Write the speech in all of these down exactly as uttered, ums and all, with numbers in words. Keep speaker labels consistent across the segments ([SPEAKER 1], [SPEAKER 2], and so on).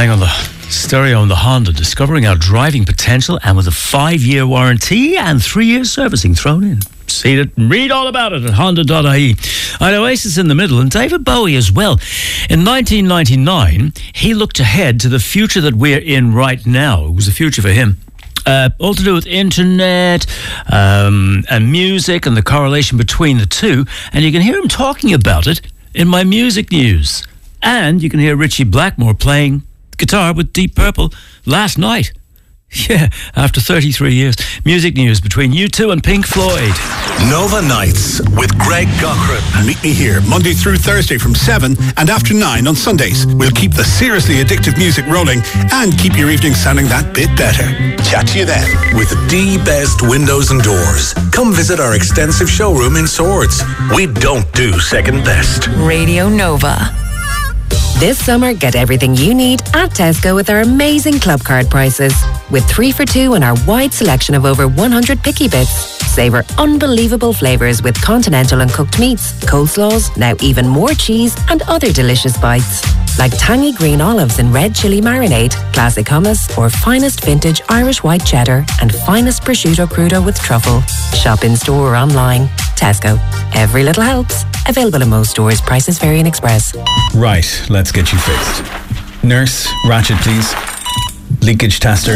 [SPEAKER 1] Playing on the stereo on the Honda, discovering our driving potential, and with a five-year warranty and three-year servicing thrown in. See it and read all about it at honda dot I E. And Oasis in the middle, and David Bowie as well. In nineteen ninety-nine, he looked ahead to the future that we're in right now. It was the future for him. Uh, all to do with internet um, and music and the correlation between the two. And you can hear him talking about it in my music news. And you can hear Richie Blackmore playing guitar with Deep Purple last night. Yeah, after thirty-three years. Music news between U two and Pink Floyd.
[SPEAKER 2] Nova Nights with Greg Cochran.
[SPEAKER 3] Meet me here Monday through Thursday from seven and after nine on Sundays. We'll keep the seriously addictive music rolling and keep your evening sounding that bit better. Chat to you then.
[SPEAKER 2] With the best windows and doors. Come visit our extensive showroom in Swords. We don't do second best.
[SPEAKER 4] Radio Nova. This summer, get everything you need at Tesco with our amazing club card prices. With three for two and our wide selection of over one hundred picky bits. Savour unbelievable flavours with continental and cooked meats, coleslaws, now even more cheese and other delicious bites. Like tangy green olives and red chilli marinade, classic hummus, or finest vintage Irish white cheddar and finest prosciutto crudo with truffle. Shop in store or online. Tesco. Every little helps. Available in most stores. Prices vary in Express.
[SPEAKER 5] Right, let's get you fixed. Nurse, ratchet please. Leakage tester.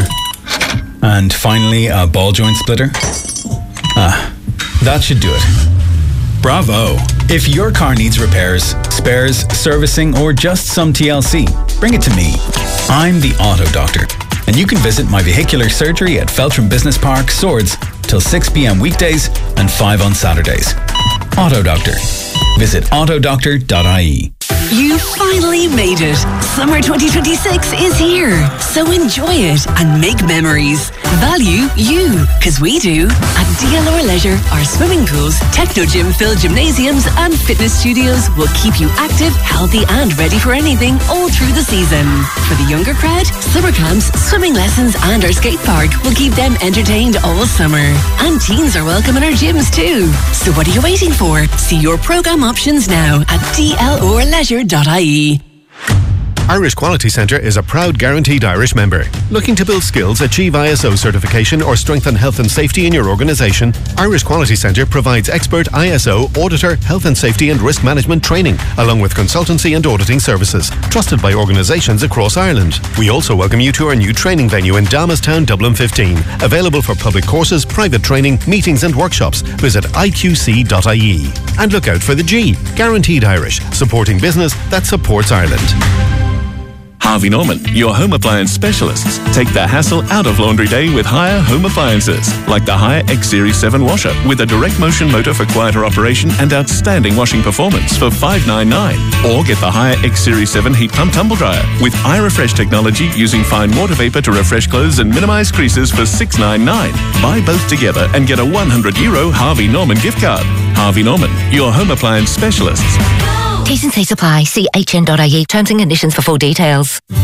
[SPEAKER 5] And finally, a ball joint splitter. Ah, that should do it. Bravo! If your car needs repairs, spares, servicing, or just some T L C, bring it to me. I'm the Auto Doctor, and you can visit my vehicular surgery at Feltram Business Park, Swords, till six p.m. weekdays and five on Saturdays. Auto Doctor. Visit auto doctor dot I E.
[SPEAKER 6] You finally made it. Summer twenty twenty-six is here. So enjoy it and make memories. Value you, because we do. At D L R Leisure, our swimming pools, techno gym-filled gymnasiums and fitness studios will keep you active, healthy and ready for anything all through the season. For the younger crowd, summer camps, swimming lessons and our skate park will keep them entertained all summer. And teens are welcome in our gyms too. So what are you waiting for? See your programme options now at D L R leisure dot I E.
[SPEAKER 7] Irish Quality Centre is a proud Guaranteed Irish member. Looking to build skills, achieve I S O certification or strengthen health and safety in your organisation? Irish Quality Centre provides expert I S O, auditor, health and safety and risk management training, along with consultancy and auditing services, trusted by organisations across Ireland. We also welcome you to our new training venue in Dalmastown, Dublin fifteen. Available for public courses, private training, meetings and workshops. Visit I Q C dot I E. And look out for the G, Guaranteed Irish, supporting business that supports Ireland.
[SPEAKER 8] Harvey Norman, your home appliance specialists. Take the hassle out of laundry day with Haier home appliances, like the Haier X Series seven washer with a direct motion motor for quieter operation and outstanding washing performance for five hundred ninety-nine dollars. Or get the Haier X Series seven heat pump tumble dryer with iRefresh technology using fine water vapor to refresh clothes and minimize creases for six hundred ninety-nine dollars. Buy both together and get a one hundred euro Harvey Norman gift card. Harvey Norman, your home appliance specialists.
[SPEAKER 9] T's and C's apply. See H N dot I E. Terms and conditions for full details.